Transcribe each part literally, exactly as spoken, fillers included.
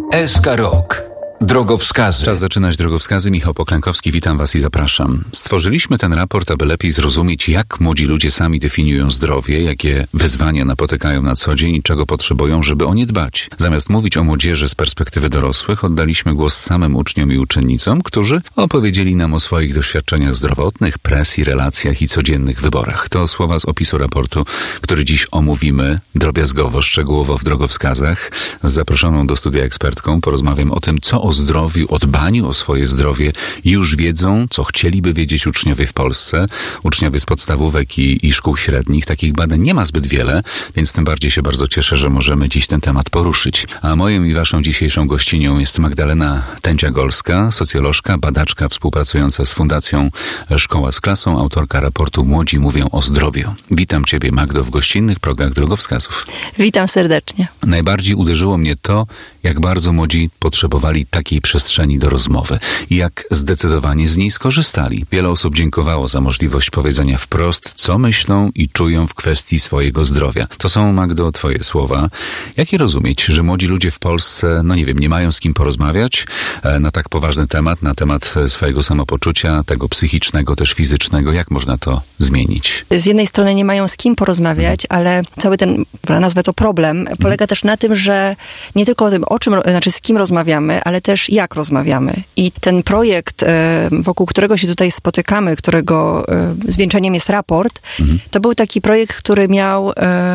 S K Rok. Drogowskazy. Czas zaczynać drogowskazy. Michał Poklękowski, witam Was i zapraszam. Stworzyliśmy ten raport, aby lepiej zrozumieć, jak młodzi ludzie sami definiują zdrowie, jakie wyzwania napotykają na co dzień i czego potrzebują, żeby o nie dbać. Zamiast mówić o młodzieży z perspektywy dorosłych, oddaliśmy głos samym uczniom i uczennicom, którzy opowiedzieli nam o swoich doświadczeniach zdrowotnych, presji, relacjach i codziennych wyborach. To słowa z opisu raportu, który dziś omówimy drobiazgowo, szczegółowo w drogowskazach. Z zaproszoną do studia ekspertką porozmawiam o tym, co o zdrowiu, o dbaniu o swoje zdrowie już wiedzą, co chcieliby wiedzieć uczniowie w Polsce, uczniowie z podstawówek i, i szkół średnich. Takich badań nie ma zbyt wiele, więc tym bardziej się bardzo cieszę, że możemy dziś ten temat poruszyć. A moją i waszą dzisiejszą gościnią jest Magdalena Tędzia-Golska, socjolożka, badaczka współpracująca z Fundacją Szkoła z Klasą, autorka raportu Młodzi mówią o zdrowiu. Witam Ciebie, Magdo, w gościnnych progach drogowskazów. Witam serdecznie. Najbardziej uderzyło mnie to, jak bardzo młodzi potrzebowali takiej przestrzeni do rozmowy i jak zdecydowanie z niej skorzystali. Wiele osób dziękowało za możliwość powiedzenia wprost, co myślą i czują w kwestii swojego zdrowia. To są, Magdo, Twoje słowa. Jak je rozumieć, że młodzi ludzie w Polsce, no nie wiem, nie mają z kim porozmawiać e, na tak poważny temat, na temat swojego samopoczucia, tego psychicznego, też fizycznego? Jak można to zmienić? Z jednej strony nie mają z kim porozmawiać, ale cały ten, nazwę to problem, polega hmm. też na tym, że nie tylko o tym, o czym, znaczy z kim rozmawiamy, ale też jak rozmawiamy. I ten projekt, wokół którego się tutaj spotykamy, którego zwieńczeniem jest raport, mhm. to był taki projekt, który miał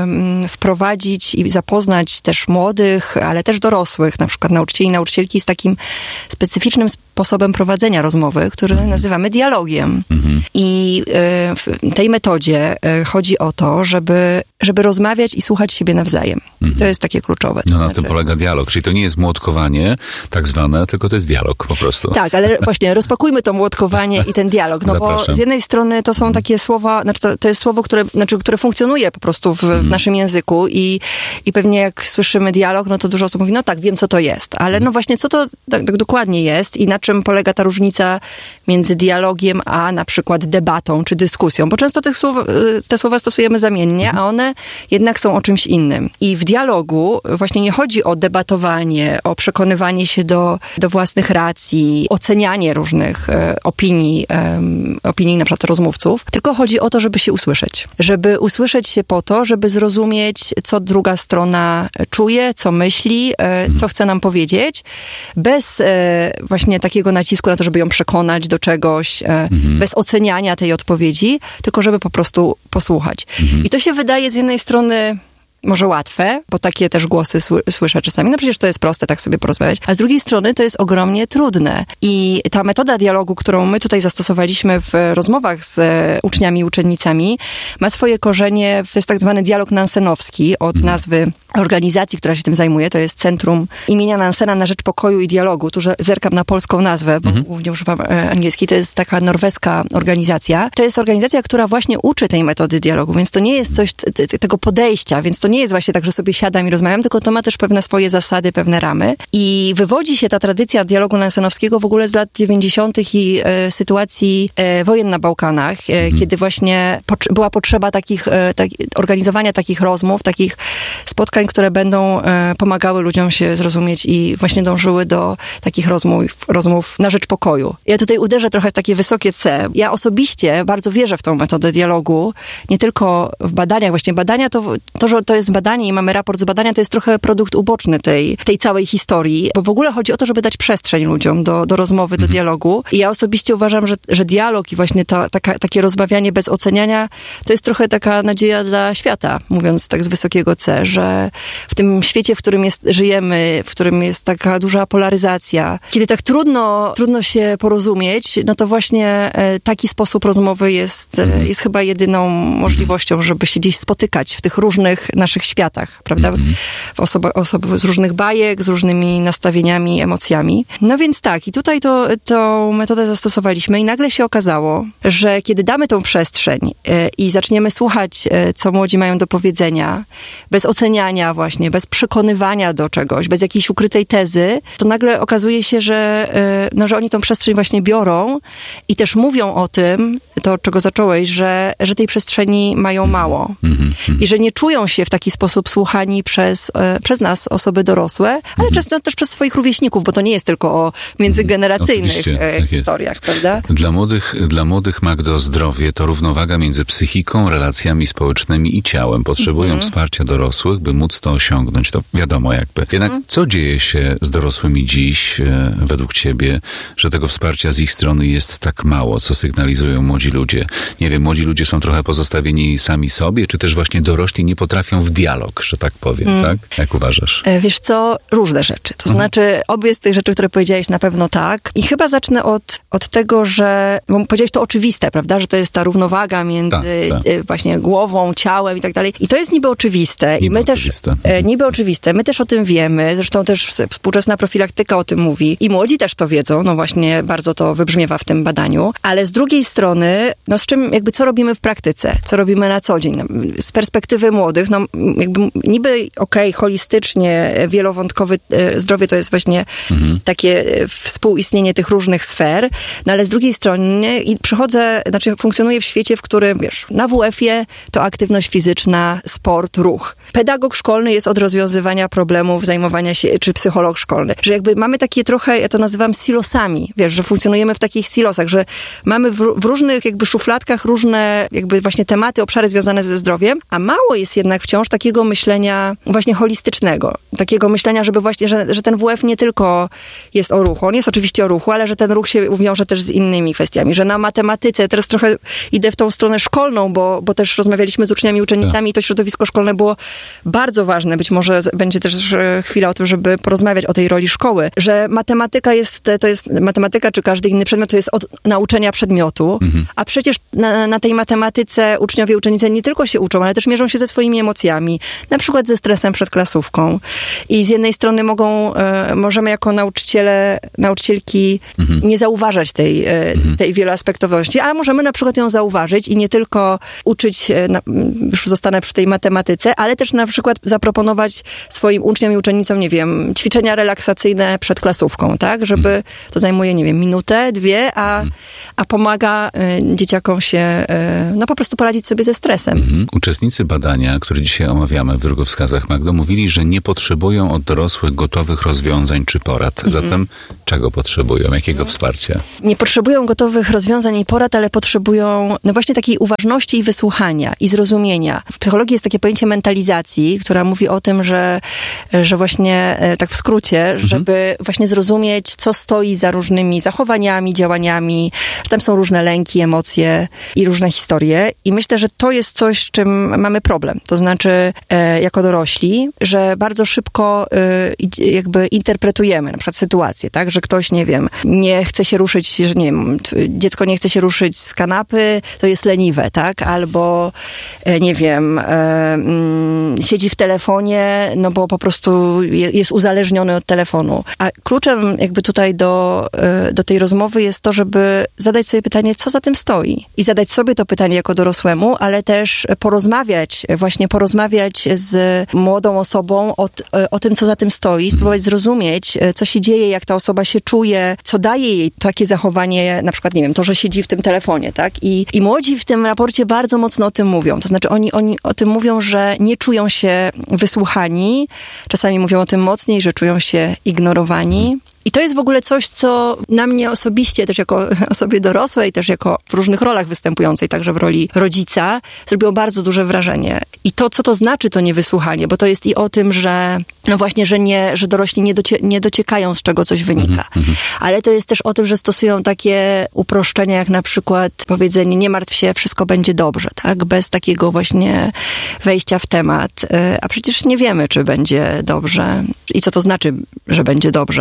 wprowadzić i zapoznać też młodych, ale też dorosłych, na przykład nauczycieli i nauczycielki z takim specyficznym sposobem prowadzenia rozmowy, który mhm. nazywamy dialogiem. Mhm. I w tej metodzie chodzi o to, żeby, żeby rozmawiać i słuchać siebie nawzajem. Mhm. To jest takie kluczowe. No na znaczy... tym polega dialog, czyli to nie jest młotkowanie tak zwane, tylko to jest dialog po prostu. Tak, ale właśnie rozpakujmy to młotkowanie i ten dialog, no Zapraszam. Bo z jednej strony to są mhm. takie słowa, znaczy to, to jest słowo, które, znaczy, które funkcjonuje po prostu w, mhm. w naszym języku i, i pewnie jak słyszymy dialog, no to dużo osób mówi, no tak, wiem co to jest, ale mhm. no właśnie co to tak, tak dokładnie jest i na czym polega ta różnica między dialogiem a na przykład debatą czy dyskusją, bo często tych słow, te słowa stosujemy zamiennie, mhm. a one jednak są o czymś innym. I w dialogu właśnie nie chodzi o debatowanie, o przekonywanie się do, do własnych racji, ocenianie różnych e, opinii, e, opinii na przykład rozmówców, tylko chodzi o to, żeby się usłyszeć. Żeby usłyszeć się po to, żeby zrozumieć, co druga strona czuje, co myśli, e, co chce nam powiedzieć, bez e, właśnie takiego nacisku na to, żeby ją przekonać do czegoś, e, mhm. bez oceniania tej odpowiedzi, tylko żeby po prostu posłuchać. Mhm. I to się wydaje z jednej strony może łatwe, bo takie też głosy sły- słyszę czasami. No przecież to jest proste, tak sobie porozmawiać. A z drugiej strony to jest ogromnie trudne. I ta metoda dialogu, którą my tutaj zastosowaliśmy w rozmowach z uczniami i uczennicami, ma swoje korzenie, to jest tak zwany dialog nansenowski od nazwy organizacji, która się tym zajmuje. To jest Centrum imienia Nansena na rzecz pokoju i dialogu. Tu zerkam na polską nazwę, bo mhm. głównie używam angielskiej. To jest taka norweska organizacja. To jest organizacja, która właśnie uczy tej metody dialogu, więc to nie jest coś t- t- tego podejścia, więc to nie jest właśnie tak, że sobie siadam i rozmawiam, tylko to ma też pewne swoje zasady, pewne ramy. I wywodzi się ta tradycja dialogu nansenowskiego w ogóle z lat dziewięćdziesiątych i e, sytuacji e, wojen na Bałkanach, e, mhm. kiedy właśnie pot- była potrzeba takich, e, tak, organizowania takich rozmów, takich spotkań, które będą e, pomagały ludziom się zrozumieć i właśnie dążyły do takich rozmów, rozmów na rzecz pokoju. Ja tutaj uderzę trochę w takie wysokie C. Ja osobiście bardzo wierzę w tą metodę dialogu, nie tylko w badaniach. Właśnie badania to, to że to jest badanie i mamy raport z badania, to jest trochę produkt uboczny tej, tej całej historii, bo w ogóle chodzi o to, żeby dać przestrzeń ludziom do, do rozmowy, do dialogu. I ja osobiście uważam, że, że dialog i właśnie ta, taka, takie rozmawianie bez oceniania, to jest trochę taka nadzieja dla świata, mówiąc tak z wysokiego C, że w tym świecie, w którym jest, żyjemy, w którym jest taka duża polaryzacja, kiedy tak trudno, trudno się porozumieć, no to właśnie e, taki sposób rozmowy jest, e, jest chyba jedyną możliwością, żeby się gdzieś spotykać w tych różnych naszych światach, prawda? Mm-hmm. Osoby, osoby z różnych bajek, z różnymi nastawieniami, emocjami. No więc tak, i tutaj to, tą metodę zastosowaliśmy i nagle się okazało, że kiedy damy tą przestrzeń e, i zaczniemy słuchać, e, co młodzi mają do powiedzenia, bez oceniania, wmawiania właśnie, bez przekonywania do czegoś, bez jakiejś ukrytej tezy, to nagle okazuje się, że, no, że oni tą przestrzeń właśnie biorą i też mówią o tym, to od czego zacząłeś, że, że tej przestrzeni mają mało. Mm-hmm. I że nie czują się w taki sposób słuchani przez, przez nas, osoby dorosłe, ale mm-hmm. często też przez swoich rówieśników, bo to nie jest tylko o międzygeneracyjnych mm-hmm. historiach, tak prawda? Dla młodych, dla młodych, Magdo, zdrowie to równowaga między psychiką, relacjami społecznymi i ciałem. Potrzebują mm-hmm. wsparcia dorosłych, by móc to osiągnąć. To wiadomo jakby. Jednak mm-hmm. co dzieje się z dorosłymi dziś, e, według ciebie, że tego wsparcia z ich strony jest tak mało, co sygnalizują młodzi ludzie? Nie wiem, młodzi ludzie są trochę pozostawieni sami sobie, czy też właśnie dorośli nie potrafią w dialog, że tak powiem, mm. tak? Jak uważasz? E, wiesz co, różne rzeczy. To mm. znaczy, obie z tych rzeczy, które powiedziałeś, na pewno tak. I chyba zacznę od, od tego, że, bo powiedziałeś to oczywiste, prawda, że to jest ta równowaga między ta, ta. właśnie głową, ciałem i tak dalej. I to jest niby oczywiste. Niby I my oczywiste. też, e, niby oczywiste. My też o tym wiemy. Zresztą też współczesna profilaktyka o tym mówi. I młodzi też to wiedzą. No właśnie, bardzo to wybrzmiewa w tym badaniu. Ale z drugiej strony, no z czym, jakby co robimy w praktyce? Co robimy na co dzień? No, z perspektywy młodych, no jakby niby okej, okay, holistycznie, wielowątkowy e, zdrowie to jest właśnie mhm. takie współistnienie tych różnych sfer, no ale z drugiej strony i przychodzę, znaczy funkcjonuję w świecie, w którym, wiesz, na W F-ie to aktywność fizyczna, sport, ruch. Pedagog szkolny jest od rozwiązywania problemów, zajmowania się, czy psycholog szkolny. Że jakby mamy takie trochę, ja to nazywam silosami, wiesz, że funkcjonujemy w takich silosach, że mamy w, w różnych jakby szufladkach różne jakby właśnie tematy, obszary związane ze zdrowiem, a mało jest jednak wciąż takiego myślenia właśnie holistycznego. Takiego myślenia, żeby właśnie, że, że ten W F nie tylko jest o ruchu, on jest oczywiście o ruchu, ale że ten ruch się wiąże też z innymi kwestiami, że na matematyce, teraz trochę idę w tą stronę szkolną, bo, bo też rozmawialiśmy z uczniami, uczennicami i to środowisko szkolne było bardzo ważne. Być może będzie też chwila o tym, żeby porozmawiać o tej roli szkoły, że matematyka jest, to jest, matematyka czy każdy inny przedmiot to jest od nauczenia przedmiotu, mhm. a przecież na, na tej matematyce uczniowie, uczennice nie tylko się uczą, ale też mierzą się ze swoimi emocjami, na przykład ze stresem przed klasówką. I z jednej strony mogą, e, możemy jako nauczyciele, nauczycielki mhm. nie zauważać tej, e, mhm. tej wieloaspektowości, ale możemy na przykład ją zauważyć i nie tylko uczyć, e, na, już zostanę przy tej matematyce, ale też na przykład zaproponować swoim uczniom i uczennicom, nie wiem, ćwiczenia relaksacyjne przed klasówką, tak? Żeby mhm. to zajmuje, nie wiem, minutę, dwie, a, mhm. a pomaga e, dzieciakom się, e, no po prostu poradzić sobie ze stresem. Mhm. Uczestnicy badania, które dzisiaj omawiamy w Drogowskazach, Magdo, mówili, że nie potrzebują od dorosłych gotowych rozwiązań czy porad. Mhm. Zatem czego potrzebują? Jakiego wsparcia? Nie potrzebują gotowych rozwiązań i porad, ale potrzebują no właśnie takiej uważności i wysłuchania i zrozumienia. W psychologii jest takie pojęcie mentalizacji, która mówi o tym, że, że właśnie, tak w skrócie, mhm. żeby właśnie zrozumieć, co stoi za różnymi zachowaniami, działaniami, że tam są różne lęki, emocje i różne historie. I myślę, że to jest coś, z czym mamy problem. To znaczy, e, jako dorośli, że bardzo szybko e, jakby interpretujemy na przykład sytuację, tak, że ktoś, nie wiem, nie chce się ruszyć, że nie wiem, dziecko nie chce się ruszyć z kanapy, to jest leniwe, tak, albo e, nie wiem, e, mm, siedzi w telefonie, no bo po prostu je, jest uzależniony od telefonu. A kluczem jakby tutaj do, e, do tej rozmowy jest to, żeby zadać sobie pytanie, co za tym stoi. I zadać sobie to pytanie jako dorosłemu, ale też porozmawiać, właśnie porozmawiać z młodą osobą o, o tym, co za tym stoi, spróbować zrozumieć, co się dzieje, jak ta osoba się czuje, co daje jej takie zachowanie, na przykład, nie wiem, to, że siedzi w tym telefonie, tak? I, i młodzi w tym raporcie bardzo mocno o tym mówią. To znaczy oni, oni o tym mówią, że nie czują się wysłuchani. Czasami mówią o tym mocniej, że czują się ignorowani. I to jest w ogóle coś, co na mnie osobiście, też jako osobie dorosłej, też jako w różnych rolach występującej, także w roli rodzica, zrobiło bardzo duże wrażenie. I to, co to znaczy, to niewysłuchanie, bo to jest i o tym, że no właśnie, że nie, że dorośli nie, docie, nie dociekają, z czego coś wynika. Mm-hmm. Ale to jest też o tym, że stosują takie uproszczenia, jak na przykład powiedzenie, nie martw się, wszystko będzie dobrze, tak? Bez takiego właśnie wejścia w temat. A przecież nie wiemy, czy będzie dobrze i co to znaczy, że będzie dobrze. Mm-hmm.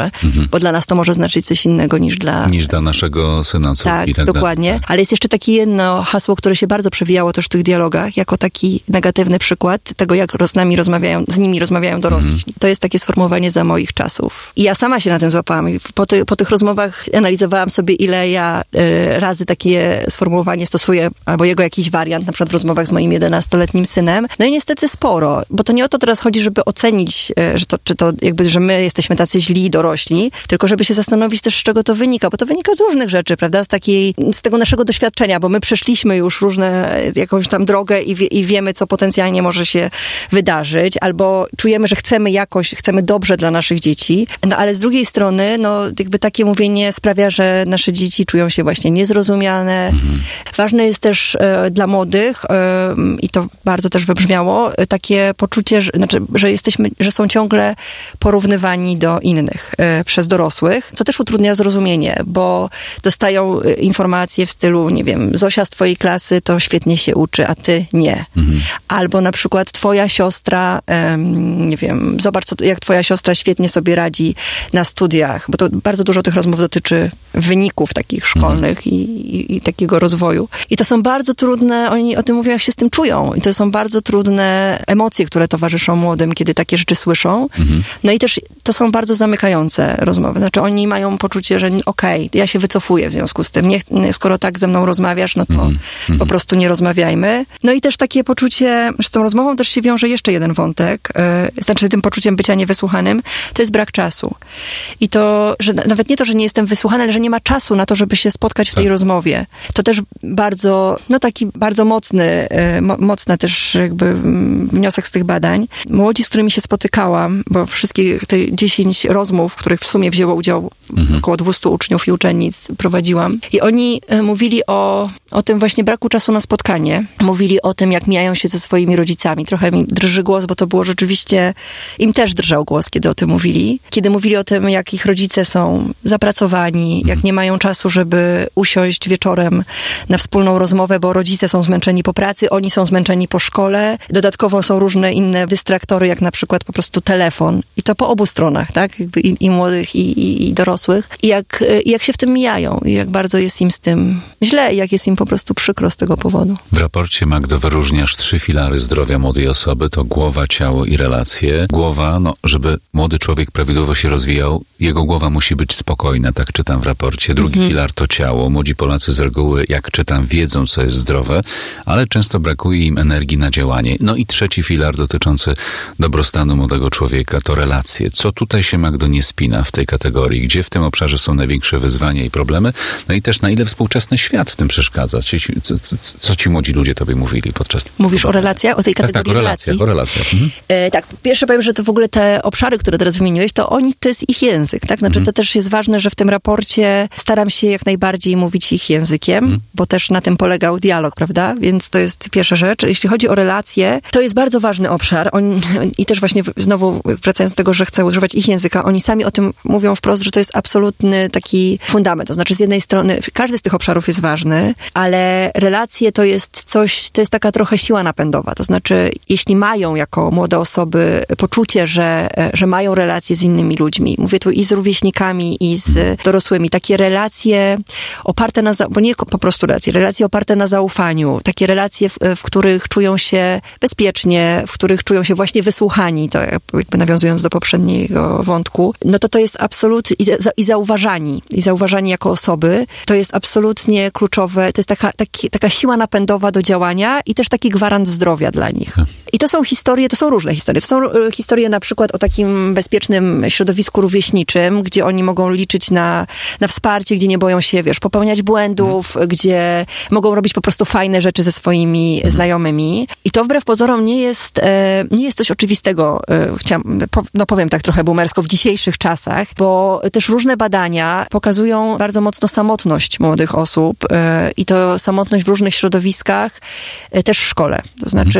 bo dla nas to może znaczyć coś innego niż dla... Niż dla naszego syna, córki. Tak, i tak dokładnie. dalej, tak. Ale jest jeszcze takie jedno hasło, które się bardzo przewijało też w tych dialogach, jako taki negatywny przykład tego, jak z nami rozmawiają, z nimi rozmawiają dorośli. Mm. To jest takie sformułowanie za moich czasów. I ja sama się na tym złapałam. I po, ty, po tych rozmowach analizowałam sobie, ile ja y, razy takie sformułowanie stosuję, albo jego jakiś wariant, na przykład w rozmowach z moim jedenastoletnim synem. No i niestety sporo, bo to nie o to teraz chodzi, żeby ocenić, y, że to, czy to jakby, że my jesteśmy tacy źli, dorośli, tylko żeby się zastanowić też, z czego to wynika, bo to wynika z różnych rzeczy, prawda? Z takiej, z tego naszego doświadczenia, bo my przeszliśmy już różne, jakąś tam drogę i, wie, i wiemy, co potencjalnie może się wydarzyć, albo czujemy, że chcemy jakoś, chcemy dobrze dla naszych dzieci, no ale z drugiej strony, no jakby takie mówienie sprawia, że nasze dzieci czują się właśnie niezrozumiane. Mhm. Ważne jest też e, dla młodych, e, i to bardzo też wybrzmiało, e, takie poczucie, że, znaczy, że jesteśmy, że są ciągle porównywani do innych e, przez dorosłych, co też utrudnia zrozumienie, bo dostają e, informacje w stylu, nie wiem, Zosia z twojej klasy to świetnie się uczy, a ty nie. Mhm. Albo na przykład twoja siostra, e, nie wiem, zobacz, co, jak twoja siostra świetnie sobie radzi na studiach, bo to bardzo dużo tych rozmów dotyczy wyników takich szkolnych mhm. i, i, i takiego rozwoju. I to są bardzo trudne, oni o tym mówią, jak się z tym czują. I to są bardzo trudne emocje, które towarzyszą młodym, kiedy takie rzeczy słyszą. Mhm. No i też to są bardzo zamykające rozmowy. Znaczy oni mają poczucie, że okej, okay, ja się wycofuję w związku z tym. Nie, skoro tak ze mną rozmawiasz, no to mhm. po prostu nie rozmawiajmy. No i też takie poczucie, że z tą rozmową też się wiąże jeszcze jeden wątek, yy, znaczy tym poczuciem bycia niewysłuchanym, to jest brak czasu. I to, że nawet nie to, że nie jestem wysłuchany, ale że nie ma czasu na to, żeby się spotkać w tej tak. rozmowie. To też bardzo, no taki bardzo mocny, mo, mocny też jakby wniosek z tych badań. Młodzi, z którymi się spotykałam, bo wszystkie te dziesięć rozmów, w których w sumie wzięło udział mhm. około dwieście uczniów i uczennic, prowadziłam. I oni mówili o, o tym właśnie braku czasu na spotkanie. Mówili o tym, jak mijają się ze swoimi rodzicami. Trochę mi drży głos, bo to było rzeczywiście, im też drżał głos, kiedy o tym mówili. Kiedy mówili o tym, jak ich rodzice są zapracowani, mhm. jak nie mają czasu, żeby usiąść wieczorem na wspólną rozmowę, bo rodzice są zmęczeni po pracy, oni są zmęczeni po szkole. Dodatkowo są różne inne dystraktory, jak na przykład po prostu telefon. I to po obu stronach, tak? Jakby i, i młodych, i, i, i dorosłych. I jak, i jak się w tym mijają. I jak bardzo jest im z tym źle. I jak jest im po prostu przykro z tego powodu. W raporcie, Magdo, wyróżniasz trzy filary zdrowia młodej osoby. To głowa, ciało i relacje. Głowa, no, żeby młody człowiek prawidłowo się rozwijał, jego głowa musi być spokojna, tak czytam w raporcie. Drugi mhm. filar to ciało. Młodzi Polacy z reguły, jak czytam, wiedzą, co jest zdrowe, ale często brakuje im energii na działanie. No i trzeci filar dotyczący dobrostanu młodego człowieka to relacje. Co tutaj się, Magdo, nie spina w tej kategorii? Gdzie w tym obszarze są największe wyzwania i problemy? No i też na ile współczesny świat w tym przeszkadza? Co, co, co ci młodzi ludzie tobie mówili podczas... Mówisz o relacjach? O tej kategorii tak, tak, o relacjach, relacji? o relacjach. Mhm. E, tak, pierwsze powiem, że to w ogóle te obszary, które teraz wymieniłeś, to oni, to jest ich język, tak? Znaczy mhm. to też jest ważne, że w tym raporcie staram się jak najbardziej mówić ich językiem, mhm. bo też na tym polegał dialog, prawda? Więc to jest pierwsza rzecz. Jeśli chodzi o relacje, to jest bardzo ważny obszar. On, i też właśnie znowu wracając do tego, że chcę używać ich języka, oni sami o tym mówią wprost, że to jest absolutny taki fundament. To znaczy z jednej strony każdy z tych obszarów jest ważny, ale relacje to jest coś, to jest taka trochę siła napędowa. To znaczy, jeśli mają jako młode osoby poczucie, że, że mają relacje z innymi ludźmi, mówię tu i z rówieśnikami, i z dorosłymi, takie relacje oparte na, bo nie po prostu relacje, relacje oparte na zaufaniu, takie relacje, w, w których czują się bezpiecznie, w których czują się właśnie wysłuchani, to jakby nawiązując do poprzedniego wątku, no to to jest absolutnie, i, za, i zauważani, i zauważani jako osoby, to jest absolutnie kluczowe, to jest taka, taki, taka siła napędowa do działania i też taki gwarant zdrowia dla nich. I to są historie, to są różne historie. To są historie na przykład o takim bezpiecznym środowisku rówieśniczym, gdzie oni mogą liczyć na, na wsparcie, gdzie nie boją się, wiesz, popełniać błędów, hmm. gdzie mogą robić po prostu fajne rzeczy ze swoimi hmm. znajomymi. I to wbrew pozorom nie jest, e, nie jest coś oczywistego, e, chciałam, po, no powiem tak trochę boomersko, w dzisiejszych czasach, bo też różne badania pokazują bardzo mocno samotność młodych osób e, i to samotność w różnych środowiskach, e, też w szkole. To znaczy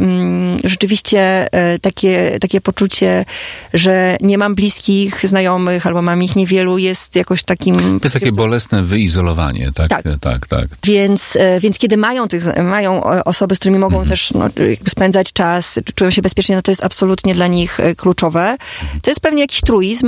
mm, rzeczywiście e, takie, takie poczucie, że nie mam bliskich znajomych albo mam ich niewielu, jest jakoś takim... To jest takie bolesne wyizolowanie, tak? Tak, tak. tak. Więc, e, więc kiedy mają, tych, mają osoby, z którymi mogą mhm. też no, spędzać czas, czują się bezpiecznie, no to jest absolutnie dla nich kluczowe. To jest pewnie jakiś truizm, ale naprawdę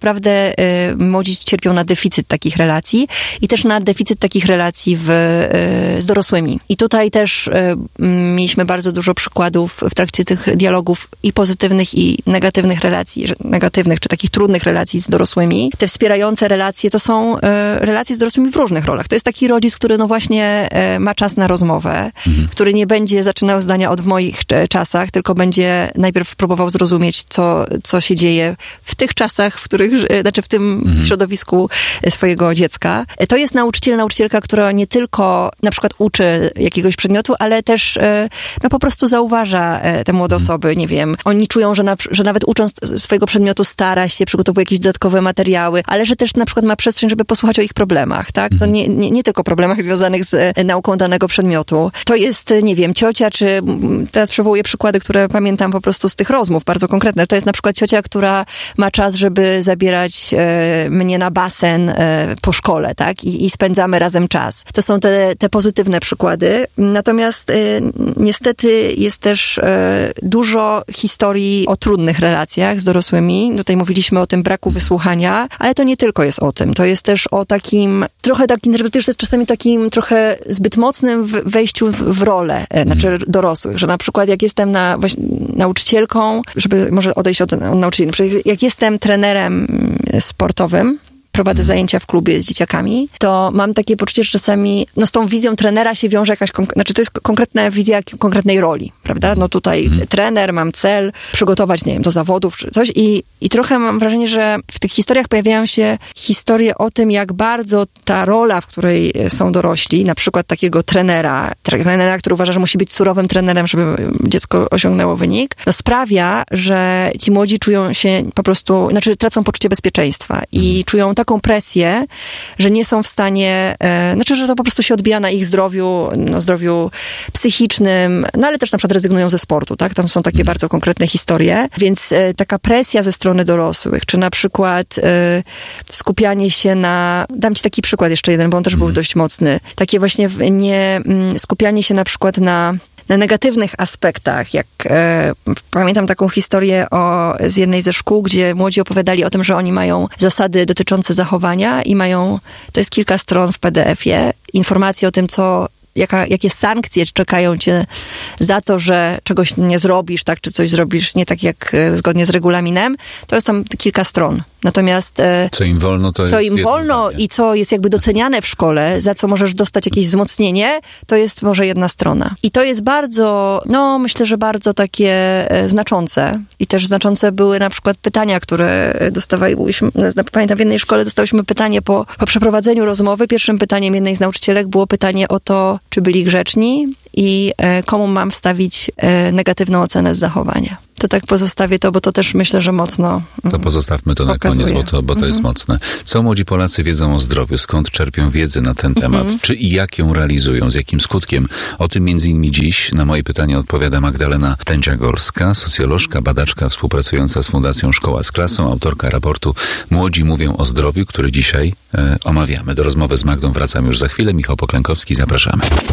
naprawdę y, młodzi cierpią na deficyt takich relacji i też na deficyt takich relacji w, y, z dorosłymi. I tutaj też y, mieliśmy bardzo dużo przykładów w trakcie tych dialogów i pozytywnych, i negatywnych relacji, negatywnych czy takich trudnych relacji z dorosłymi. Te wspierające relacje to są y, relacje z dorosłymi w różnych rolach. To jest taki rodzic, który no właśnie y, ma czas na rozmowę, mhm. który nie będzie zaczynał zdania od w moich czasach, tylko będzie najpierw próbował zrozumieć, co, co się dzieje w tych czasach, w których, znaczy w tym mhm. środowisku swojego dziecka. To jest nauczyciel, nauczycielka, która nie tylko na przykład uczy jakiegoś przedmiotu, ale też no po prostu zauważa te młode mhm. osoby, nie wiem, oni czują, że, na, że nawet ucząc swojego przedmiotu stara się, przygotowuje jakieś dodatkowe materiały, ale że też na przykład ma przestrzeń, żeby posłuchać o ich problemach, tak? To nie, nie, nie tylko problemach związanych z nauką danego przedmiotu. To jest, nie wiem, ciocia, czy teraz przywołuję przykłady, które pamiętam po prostu z tych rozmów, bardzo konkretne. To jest na przykład ciocia, która ma czas, żeby zabierać e, mnie na basen e, po szkole, tak? I, i spędzamy razem czas. To są te, te pozytywne przykłady. Natomiast e, niestety jest też e, dużo historii o trudnych relacjach z dorosłymi. Tutaj mówiliśmy o tym braku wysłuchania, ale to nie tylko jest o tym. To jest też o takim, trochę tak interpretuję, że to jest czasami takim trochę zbyt mocnym wejściu w, w rolę, e, znaczy dorosłych, że na przykład jak jestem na, właśnie, nauczycielką, żeby może odejść od, od nauczycieli, jak jestem trenerem sportowym, prowadzę zajęcia w klubie z dzieciakami, to mam takie poczucie, że czasami no z tą wizją trenera się wiąże jakaś, konk- znaczy to jest konkretna wizja konkretnej roli, prawda? No tutaj mhm. trener, mam cel, przygotować, nie wiem, do zawodów czy coś i, i trochę mam wrażenie, że w tych historiach pojawiają się historie o tym, jak bardzo ta rola, w której są dorośli, na przykład takiego trenera, trenera, który uważa, że musi być surowym trenerem, żeby dziecko osiągnęło wynik, no sprawia, że ci młodzi czują się po prostu, znaczy tracą poczucie bezpieczeństwa i mhm. czują taką presję, że nie są w stanie, e, znaczy, że to po prostu się odbija na ich zdrowiu, no, zdrowiu psychicznym, no ale też na przykład rezygnują ze sportu, tak? Tam są takie mm. bardzo konkretne historie, więc e, taka presja ze strony dorosłych, czy na przykład e, skupianie się na, dam ci taki przykład jeszcze jeden, bo on też mm. był dość mocny, takie właśnie nie m, skupianie się na przykład na na negatywnych aspektach, jak e, pamiętam taką historię o, z jednej ze szkół, gdzie młodzi opowiadali o tym, że oni mają zasady dotyczące zachowania i mają, to jest kilka stron w P D F-ie, informacje o tym, co Jaka, jakie sankcje czekają cię za to, że czegoś nie zrobisz, tak, czy coś zrobisz nie tak jak e, zgodnie z regulaminem, to jest tam kilka stron. Natomiast e, co im wolno, to co jest im wolno zdanie. I co jest jakby doceniane w szkole, za co możesz dostać jakieś wzmocnienie, to jest może jedna strona. I to jest bardzo, no myślę, że bardzo takie e, znaczące. I też znaczące były na przykład pytania, które dostawaliśmy, pamiętam w jednej szkole dostałyśmy pytanie po, po przeprowadzeniu rozmowy. Pierwszym pytaniem jednej z nauczycielek było pytanie o to, czy byli grzeczni i e, komu mam wstawić e, negatywną ocenę z zachowania. To tak pozostawię to, bo to też myślę, że mocno To pozostawmy to pokazuje. Na koniec, bo to, bo to mhm. jest mocne. Co młodzi Polacy wiedzą o zdrowiu? Skąd czerpią wiedzę na ten temat? Mhm. Czy i jak ją realizują? Z jakim skutkiem? O tym między innymi dziś na moje pytanie odpowiada Magdalena Tędzia-Gorska, socjolożka, badaczka współpracująca z Fundacją Szkoła z Klasą, autorka raportu Młodzi mówią o zdrowiu, który dzisiaj e, omawiamy. Do rozmowy z Magdą wracam już za chwilę. Michał Poklękowski, zapraszamy.